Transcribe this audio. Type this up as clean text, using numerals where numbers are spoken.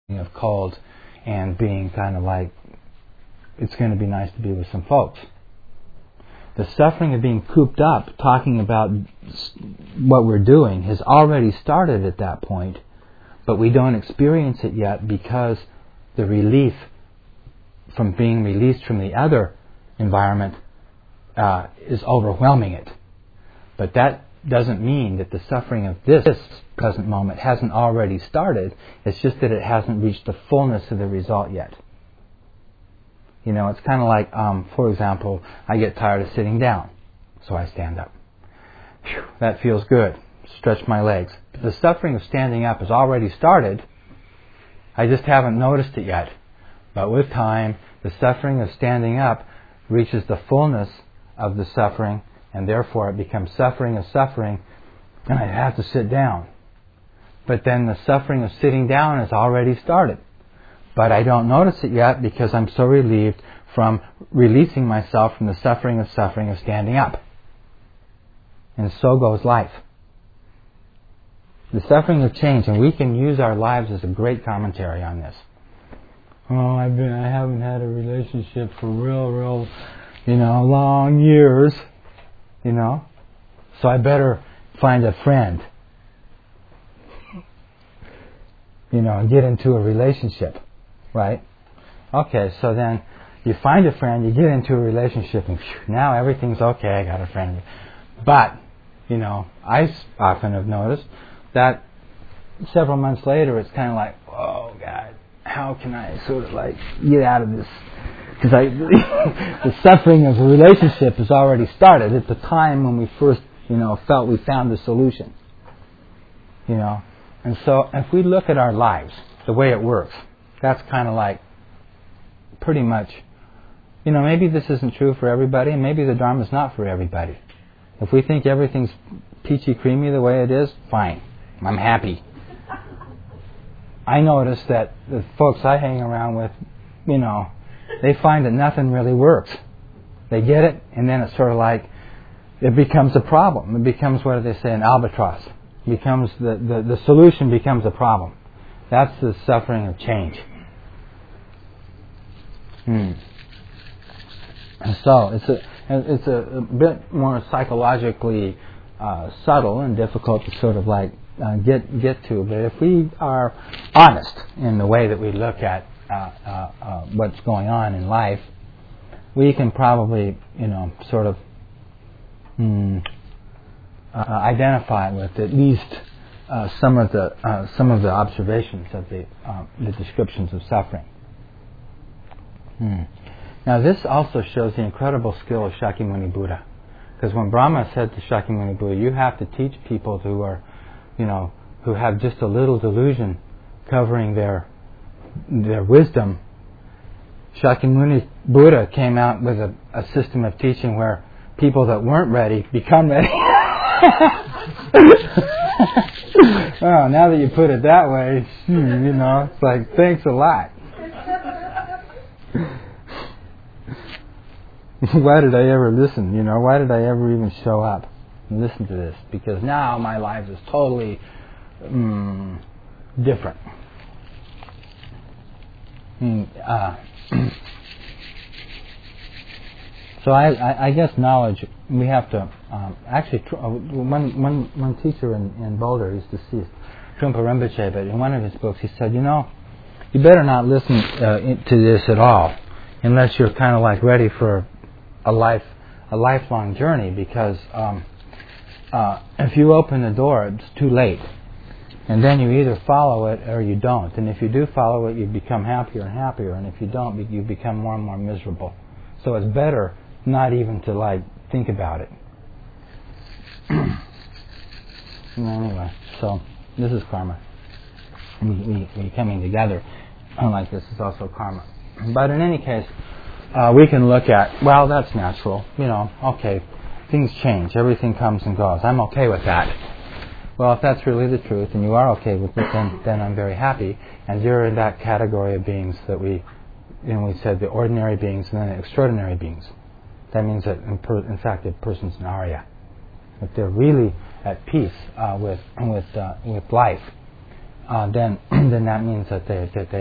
of cold and being kind of like, it's going to be nice to be with some folks. The suffering of being cooped up, talking about what we're doing, has already started at that point, but we don't experience it yet because the relief from being released from the other environment is overwhelming it. But that doesn't mean that the suffering of this present moment hasn't already started. It's just that it hasn't reached the fullness of the result yet. You know, it's kind of like, for example, I get tired of sitting down, so I stand up. Whew, that feels good. Stretch my legs. But the suffering of standing up has already started. I just haven't noticed it yet. But with time, the suffering of standing up reaches the fullness of the suffering, and therefore it becomes suffering of suffering, and I have to sit down. But then the suffering of sitting down has already started. But I don't notice it yet because I'm so relieved from releasing myself from the suffering of standing up. And so goes life. The suffering of change, and we can use our lives as a great commentary on this. Oh, I haven't had a relationship for real, long years, so I better find a friend, and get into a relationship. Right? Okay, so then you find a friend, you get into a relationship, and now everything's okay, I got a friend. But, I often have noticed that several months later it's kind of like, oh God, how can I sort of like get out of this? Because the suffering of a relationship has already started at the time when we first, felt we found the solution. And so if we look at our lives, the way it works, that's kind of like pretty much, maybe this isn't true for everybody, and maybe the Dharma's not for everybody. If we think everything's peachy creamy the way it is, fine. I'm happy. I notice that the folks I hang around with, they find that nothing really works. They get it, and then it's sort of like, it becomes a problem. It becomes, what do they say, an albatross. It becomes the solution becomes a problem. That's the suffering of change. And so it's a bit more psychologically subtle and difficult to sort of like get to. But if we are honest in the way that we look at what's going on in life, we can probably sort of identify with at least some of the observations of the descriptions of suffering. Now this also shows the incredible skill of Shakyamuni Buddha, because when Brahma said to Shakyamuni Buddha, you have to teach people who are, who have just a little delusion covering their wisdom. Shakyamuni Buddha came out with a system of teaching where people that weren't ready become ready. Oh, now that you put it that way, it's like, thanks a lot. Why did I ever listen? Why did I ever even show up and listen to this? Because now my life is totally different. So I guess knowledge, we have to actually. One teacher in Boulder, he's deceased, Trungpa Rinpoche, but in one of his books he said, you better not listen to this at all unless you're kind of like ready for a lifelong journey, because if you open the door, it's too late. And then you either follow it or you don't. And if you do follow it, you become happier and happier. And if you don't, you become more and more miserable. So it's better not even to like think about it. Anyway, so this is karma. We coming together like this is also karma. But in any case, we can look at, well, that's natural. Okay, things change. Everything comes and goes. I'm okay with that. Well, if that's really the truth and you are okay with it, then I'm very happy. And you're in that category of beings that we said the ordinary beings and then the extraordinary beings. That means that, in fact, a person's an Arya. If they're really at peace with life, then that means that they